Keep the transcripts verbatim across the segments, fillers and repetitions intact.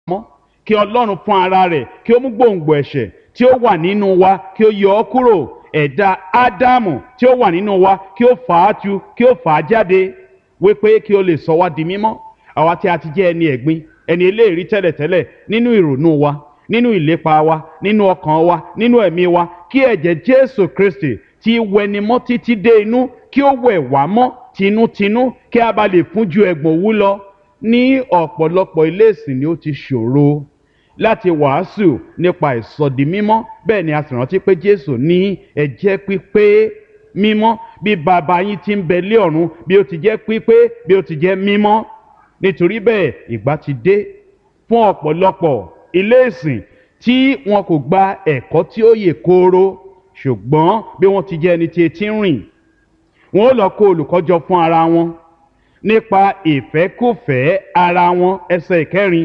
mọ́ kí ọlọ́run fún ara rẹ̀ kí ó mú gbòǹgbò ẹ̀ṣẹ̀ tí ó wà nínú wa kí ó yọ ọ́ kúrò ẹ̀dá ádámù tí ó wà nínú wa kí ó fà á tu kí ó fà á jáde wípé kí ó lè sọ wá di mímọ́ àwa tí a ti jẹ́ ẹni ẹ̀gbin ẹni eléèrí tẹ́lẹ̀tẹ́lẹ̀ nínú ìrònú wa nínú ìlépa wa nínú ọkàn wa nínú ẹ̀mí wa kí ẹ̀jẹ̀ Jésù Kristi tí wẹnimọ́ títí dé inú kí ó wẹ̀ wá mọ́ tinútinú kí a bá lè fún ju ẹ̀gbọ̀n òwú lọ. Ní ọ̀pọ̀lọpọ̀ ilé ìsìn ni ó ti ṣòro láti wàásù nípa ìsọdi mímọ́ bẹ́ẹ̀ ni a sì rántí pé Jésù ní ẹ jẹ́ pípé mímọ́ bí bàbá yín tí ń bẹ lé ọ̀run bí ó ti jẹ́ pípé bí ó ti jẹ́ mímọ́. Nítorí bẹ́ẹ̀ ìgbà ti dé fún ọ̀pọ̀lọpọ̀ ilé ìsìn tí wọn kò gba ẹ̀kọ́ tí ó yè kooro ṣùgbọ́n bí wọ́n ti jẹ́ ẹni tí etí ń rìn wọn ó lọ kó olùkọ́ jọ fún ara wọn nípa ìfẹ́kùfẹ́ ara wọn ẹsẹ̀ ìkẹrin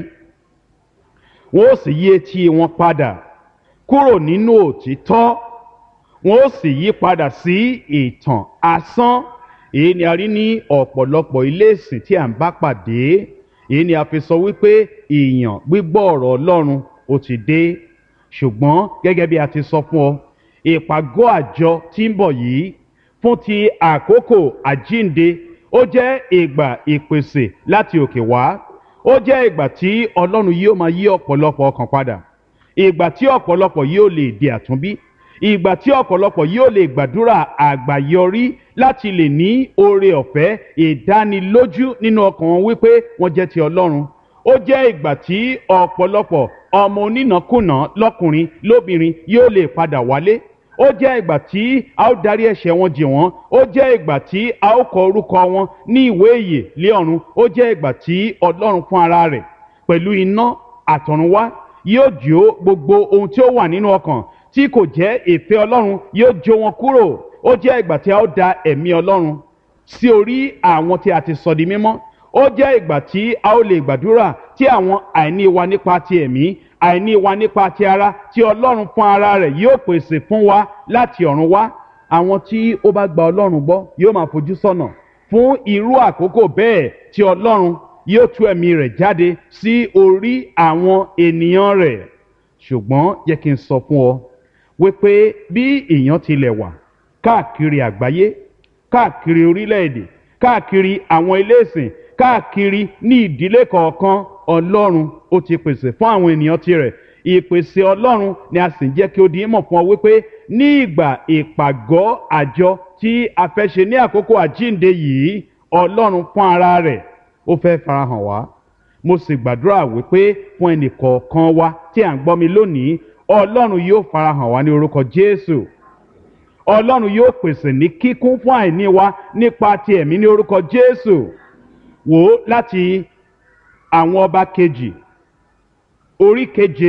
wọn ó sì yí etí wọn padà kúrò nínú òtítọ́ wọn ó sì yí padà sí ìtàn asán. Èyí ni a rí ní ọ̀pọ̀lọpọ̀ ilé ìsìn tí à ń bá pàdé. Èyí ni a fi sọ wípé ìyàn gbígbọ́ ọ̀rọ̀ Ọlọ́run ó ti dé. Ṣùgbọ́n gẹ́gẹ́ bí a ti sọ fún ọ ìpàgọ́ àjọ tí ń bọ̀ yìí fún ti àkókò àjínde ó jẹ́ ìgbà ìpèsè láti òkè wá. Ó jẹ́ ìgbà tí Ọlọ́run yóò máa yí ọ̀pọ̀lọpọ̀ ọkàn padà. Ìgbà tí ọ̀pọ̀lọpọ̀ yóò lè di àtúnbí. Ìgbà tí ọ̀pọ̀lọpọ̀ yóò lè gbàdúrà àgbàyọrí láti lè ní oore ọ̀fẹ́ ìdánilójú nínú ọkàn wọn wípé wọ́n jẹ́ ti Ọlọ́run. Ó jẹ́ ìgbà tí ọ̀pọ̀lọpọ̀ ọmọ onínàkúnà lọ́kùnrin lóbìnrin yóò lè padà wálé. Ó jẹ́ ìgbà tí a ó darí ẹ̀ṣẹ̀ wọn jì wọ́n. Ó jẹ́ ìgbà tí a ó kọ orúkọ wọn ní ìwé ìyè lé ọ̀run. Ó jẹ́ ìgbà tí Ọlọ́run fún ara rẹ̀ pẹ̀lú iná àtọ̀runwá yóò jó gbogbo ohun tí ó wà nínú ọkàn tí kò jẹ́ ìfẹ́ Ọlọ́run yóò jó wọn kúrò. Ó jẹ́ ìgbà tí a ó da ẹ̀mí Ọlọ́run sí orí àwọn tí a ti sọ di mímọ́. Ó jẹ́ ìgbà tí a ó lè gbàdúrà tí àwọn àìní wa nípa ti ẹ̀mí àìní wa nípa ti ara tí Ọlọ́run fún ara rẹ̀ yóò pèsè fún wa láti ọ̀run wá. Àwọn tí ó bá gba Ọlọ́run gbọ́ yóò máa fojú sọ́nà fún irú àkókò bẹ́ẹ̀ tí Ọlọ́run yóò tú ẹ̀mí rẹ̀ jáde sí orí àwọn ènìyàn rẹ̀. Ṣùgbọ́n jẹ́ kí n sọ fún ọ wípé bí ìyàn tilẹ̀ wà káàkiri àgbáyé káàkiri orílẹ̀-èdè káàkiri àwọn ilé ìsìn káàkiri ní ìdílé kọ̀ọ̀kan Ọlọ́run ó ti pèsè fún àwọn ènìyàn tirẹ̀. Ìpèsè Ọlọ́run ni a sì ń jẹ́ kí ó di mọ̀ fún ọ wípé ní ìgbà ìpàgọ́ àjọ tí a fẹ́ ṣe ní àkókò àjínde yìí Ọlọ́run fún ara rẹ̀ ó fẹ́ farahàn wá. Mo sì gbàdúrà wípé fún ẹnì kọ̀ọ̀kan wa tí à ń gbọ́ mi lónìí Ọlọ́run yóò farahàn wá ní orúkọ Jésù. Ọlọ́run yóò pèsè ní kíkún fún àìní wa nípa ti ẹ̀mí ní orúkọ Jésù. Wò ó láti àwọn ọba kejì orí keje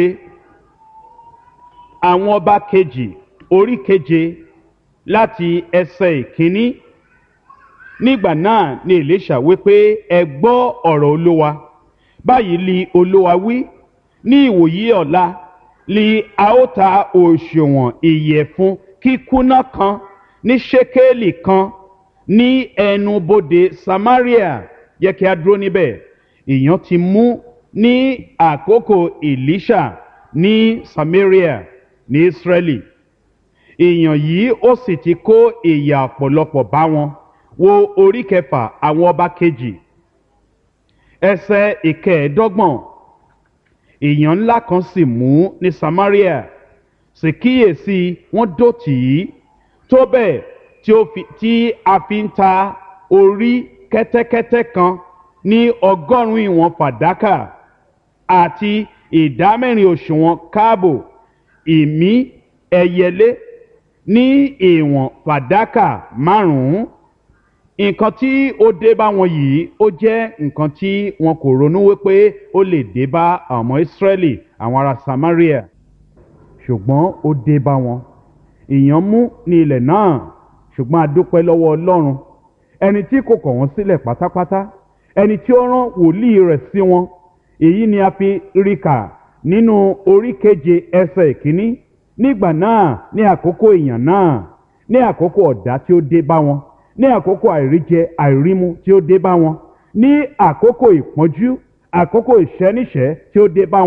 àwọn ọba kejì orí keje láti ẹsẹ̀ ìkíní. Nígbà náà ni Èlíṣà wípé ẹ gbọ́ ọ̀rọ̀ Olúwa. Báyìí li Olúwa wí ní ìwòyí ọ̀la li a ó ta òṣùwọ̀n ìyẹ̀fun kíkúnná kan ní ṣékélì kan ní ẹnubodè Samaria. Yẹ kí a dúró níbẹ̀. Ìyàn ti mú ní àkókò Èlíṣà ní Samaria ní Israeli. Ìyàn yìí ó sì ti kó ìyà ọ̀pọ̀lọpọ̀ bá wọn. Wo orí kẹfà àwọn ọba kejì ẹsẹ̀ ìkẹẹ̀ẹ́dọ́gbọ̀n. Ìyàn ńlá kan sì mú ní Samaria sì kíyèsí wọ́n dó tì í tó bẹ́ẹ̀ tí ó fi tí a fi ń ta orí kẹ́tẹ́kẹ́tẹ́ kan ní ọgọ́rùn-ún ìwọ̀n fàdákà àti ìdámẹ́rin òṣùwọ̀n káàbò ìmí ẹyẹlé ní ìwọ̀n fàdákà márùn-ún. Nǹkan tí ó dé bá wọn yìí ó jẹ́ nǹkan tí wọn kò ronú wípé ó lè dé bá àwọn ọmọ Ísírẹ́lì àwọn ará Samaria. Ṣùgbọ́n ó dé bá wọn. Ìyàn mú ní ilẹ̀ náà. Ṣùgbọ́n a dúpẹ́ lọ́wọ́ Ọlọ́run ẹni tí kò kọ̀ wọ́n sílẹ̀ pátápátá, ẹni tí ó rán wòlíì rẹ̀ sí wọn. Èyí ni a fi rí kà nínú orí keje ẹsẹ̀ ìkíní. Nígbà náà ní àkókò ìyàn náà, ní àkókò ọ̀dá tí ó dé bá wọn, ní àkókò àìríjẹ àìrímu tí ó dé bá wọn, ní àkókò ìpọ́njú àkókò ìṣẹ́níṣẹ́ tí ó dé bá wọn.